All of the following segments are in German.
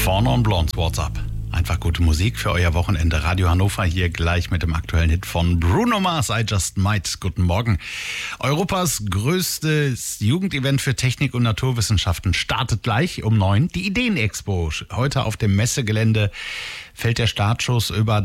Fawn on Blondes, what's up? Einfach gute Musik für euer Wochenende. Radio Hannover hier gleich mit dem aktuellen Hit von Bruno Mars, I Just Might. Guten Morgen. Europas größtes Jugendevent für Technik und Naturwissenschaften startet gleich um 9. Die Ideen-Expo. Heute auf dem Messegelände fällt der Startschuss. Über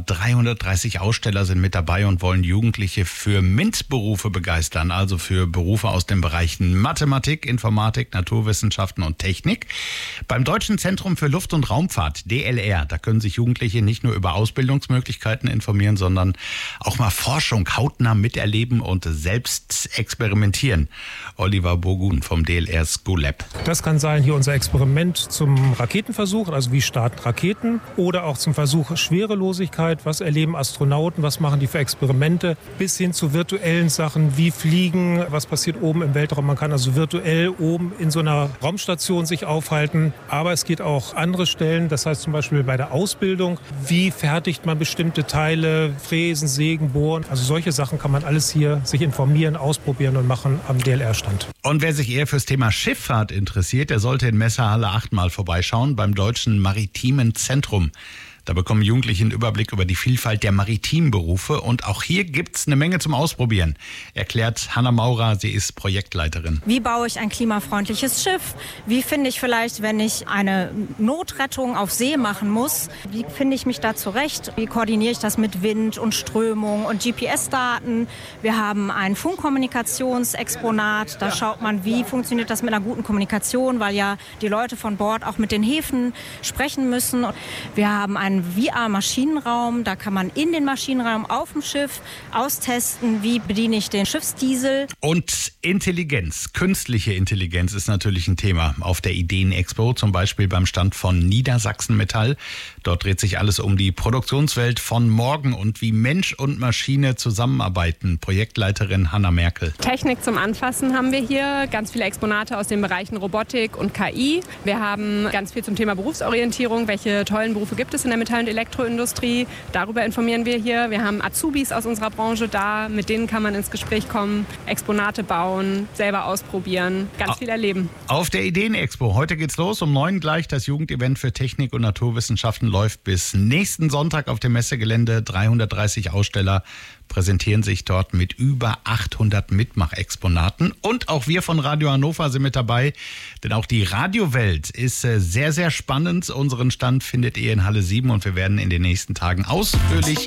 330 Aussteller sind mit dabei und wollen Jugendliche für MINT-Berufe begeistern. Also für Berufe aus den Bereichen Mathematik, Informatik, Naturwissenschaften und Technik. Beim Deutschen Zentrum für Luft- und Raumfahrt, DLR, da können sich Jugendliche nicht nur über Ausbildungsmöglichkeiten informieren, sondern auch mal Forschung hautnah miterleben und selbst experimentieren. Oliver Burgun vom DLR School Lab. Das kann sein hier unser Experiment zum Raketenversuch, also wie starten Raketen, oder auch zum Versuch Schwerelosigkeit, was erleben Astronauten, was machen die für Experimente, bis hin zu virtuellen Sachen wie Fliegen, was passiert oben im Weltraum. Man kann also virtuell oben in so einer Raumstation sich aufhalten, aber es geht auch andere Stellen, das heißt zum Beispiel bei der Ausbildung, wie fertigt man bestimmte Teile, Fräsen, Sägen, Bohren, also solche Sachen kann man alles hier sich informieren, ausprobieren und machen am DLR-Stand. Und wer sich eher fürs Thema Schifffahrt interessiert, der sollte in Messehalle 8 mal vorbeischauen beim Deutschen Maritimen Zentrum. Da bekommen Jugendliche einen Überblick über die Vielfalt der Maritimberufe und auch hier gibt's eine Menge zum Ausprobieren, erklärt Hanna Maurer, sie ist Projektleiterin. Wie baue ich ein klimafreundliches Schiff? Wie finde ich vielleicht, wenn ich eine Notrettung auf See machen muss, wie finde ich mich da zurecht? Wie koordiniere ich das mit Wind und Strömung und GPS-Daten? Wir haben ein Funkkommunikationsexponat, da schaut man, wie funktioniert das mit einer guten Kommunikation, weil ja die Leute von Bord auch mit den Häfen sprechen müssen. Wir haben einen VR-Maschinenraum, da kann man in den Maschinenraum auf dem Schiff austesten, wie bediene ich den Schiffsdiesel. Und Intelligenz, künstliche Intelligenz ist natürlich ein Thema auf der Ideen-Expo, zum Beispiel beim Stand von Niedersachsen Metall. Dort dreht sich alles um die Produktionswelt von morgen und wie Mensch und Maschine zusammenarbeiten. Projektleiterin Hanna Merkel. Technik zum Anfassen haben wir hier, ganz viele Exponate aus den Bereichen Robotik und KI. Wir haben ganz viel zum Thema Berufsorientierung, welche tollen Berufe gibt es in der Metall- und Elektroindustrie. Darüber informieren wir hier. Wir haben Azubis aus unserer Branche da, mit denen kann man ins Gespräch kommen, Exponate bauen, selber ausprobieren, ganz viel erleben. Auf der Ideen-Expo. Heute geht's los um 9 gleich. Das Jugendevent für Technik und Naturwissenschaften läuft bis nächsten Sonntag auf dem Messegelände. 330 Aussteller präsentieren sich dort mit über 800 Mitmachexponaten. Und auch wir von Radio Hannover sind mit dabei, denn auch die Radiowelt ist sehr, sehr spannend. Unseren Stand findet ihr in Halle 7 und wir werden in den nächsten Tagen ausführlich